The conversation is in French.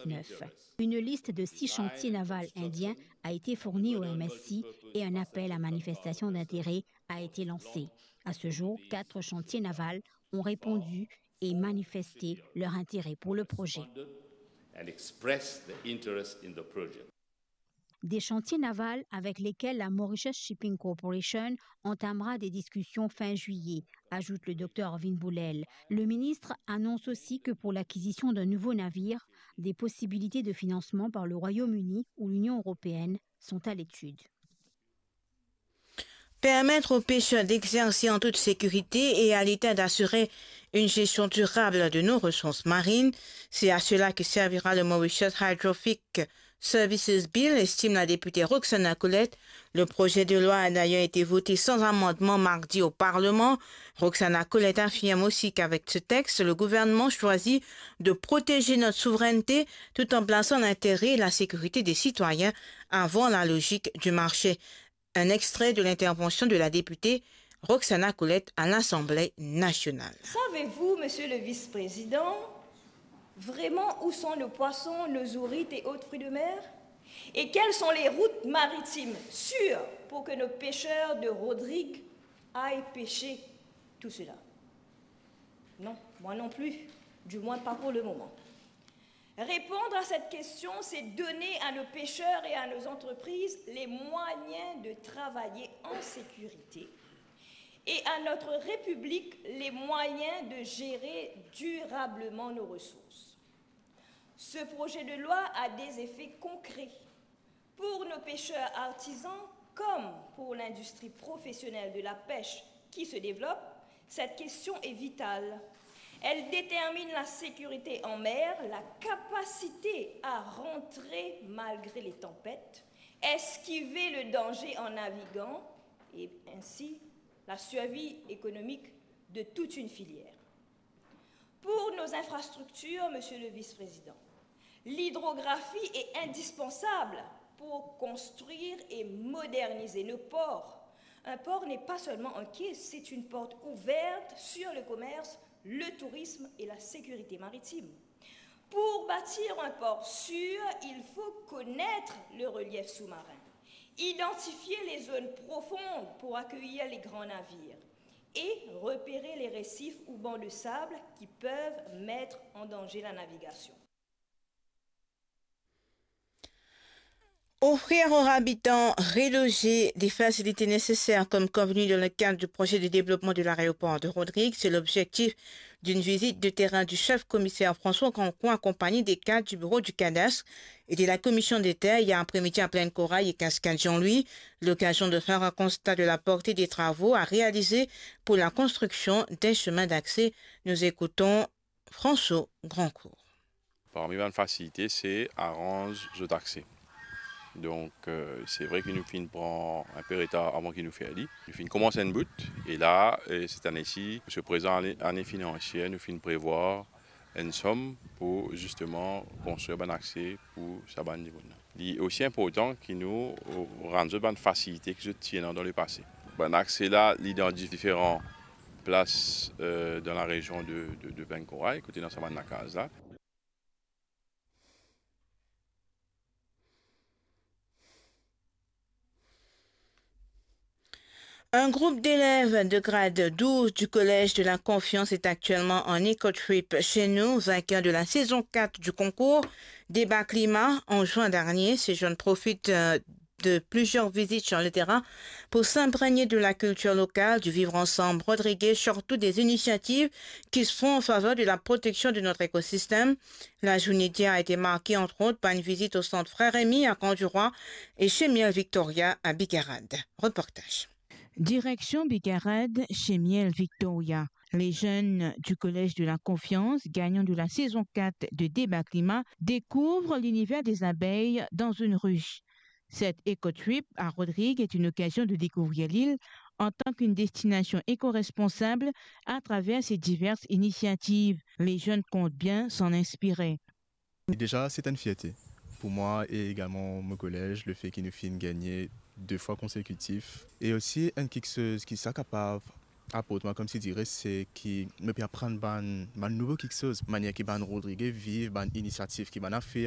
2019. Une liste de 6 chantiers navals indiens a été fournie au MSC et un appel à manifestation d'intérêt a été lancé. À ce jour, 4 chantiers navals ont répondu et manifesté leur intérêt pour le projet. Des chantiers navals avec lesquels la Mauritius Shipping Corporation entamera des discussions fin juillet, ajoute le Dr Arvind Boulel. Le ministre annonce aussi que pour l'acquisition d'un nouveau navire, des possibilités de financement par le Royaume-Uni ou l'Union européenne sont à l'étude. Permettre aux pêcheurs d'exercer en toute sécurité et à l'État d'assurer une gestion durable de nos ressources marines, c'est à cela que servira le Mauritius Hydrographic Services Bill, estime la députée Roxana Collett. Le projet de loi a d'ailleurs été voté sans amendement mardi au Parlement. Roxana Collett affirme aussi qu'avec ce texte, le gouvernement choisit de protéger notre souveraineté tout en plaçant l'intérêt et la sécurité des citoyens avant la logique du marché. Un extrait de l'intervention de la députée Roxana Collett à l'Assemblée nationale. Savez-vous, monsieur le vice-président, vraiment où sont nos poissons, nos ourites et autres fruits de mer? Et quelles sont les routes maritimes sûres pour que nos pêcheurs de Rodrigue aillent pêcher tout cela? Non, moi non plus, du moins pas pour le moment. Répondre à cette question, c'est donner à nos pêcheurs et à nos entreprises les moyens de travailler en sécurité et à notre République les moyens de gérer durablement nos ressources. Ce projet de loi a des effets concrets pour nos pêcheurs artisans comme pour l'industrie professionnelle de la pêche qui se développe. Cette question est vitale. Elle détermine la sécurité en mer, la capacité à rentrer malgré les tempêtes, esquiver le danger en naviguant et ainsi la survie économique de toute une filière. Pour nos infrastructures, monsieur le vice-président, l'hydrographie est indispensable pour construire et moderniser nos ports. Un port n'est pas seulement un quai, c'est une porte ouverte sur le commerce, le tourisme et la sécurité maritime. Pour bâtir un port sûr, il faut connaître le relief sous-marin, identifier les zones profondes pour accueillir les grands navires et repérer les récifs ou bancs de sable qui peuvent mettre en danger la navigation. Offrir aux habitants relogés des facilités nécessaires comme convenu dans le cadre du projet de développement de l'aéroport de Rodrigue, c'est l'objectif d'une visite de terrain du chef-commissaire François Cancoin accompagné des cadres du bureau du cadastre et de la commission des terres hier après-midi à Plaine Corail et Cascade Jean-Louis, l'occasion de faire un constat de la portée des travaux à réaliser pour la construction d'un chemin d'accès. Nous écoutons François Grandcourt. Parmi les facilités, c'est arrange d'accès. Donc, c'est vrai que nous finissons un peu de retard avant qu'il nous fasse aller. Nous finissons commencer une bout. Et là, cette année-ci, ce présent année financière, nous finissons prévoir une somme pour justement construire un accès pour ce niveau. Il est aussi important que nous rendions une facilité que je tiens dans le passé. Un accès là, il est dans différentes places dans la région de Plaine Corail, côté dans la case là. Un groupe d'élèves de grade 12 du Collège de la Confiance est actuellement en éco-trip chez nous, vainqueur de la saison 4 du concours Débat Climat en juin dernier. Ces jeunes profitent de plusieurs visites sur le terrain pour s'imprégner de la culture locale, du vivre ensemble Rodriguez, surtout des initiatives qui se font en faveur de la protection de notre écosystème. La journée d'hier a été marquée entre autres par une visite au centre Frère Rémy à Camp-du-Roi et chez Miel Victoria à Bigarade. Reportage. Direction Bigarade chez Miel Victoria. Les jeunes du Collège de la Confiance, gagnants de la saison 4 de Débat Climat, découvrent l'univers des abeilles dans une ruche. Cette éco-trip à Rodrigue est une occasion de découvrir l'île en tant qu'une destination éco-responsable à travers ses diverses initiatives. Les jeunes comptent bien s'en inspirer. Déjà, c'est une fierté pour moi et également mon collège, le fait qu'ils nous filment gagner 2 fois consécutifs. Et aussi, une quelque chose qui est capable d'apporter, comme tu dirais, c'est qui me permet d'apprendre une nouvelle quelque chose, manière qui va Rodrigue vivre, une initiative qui va faire.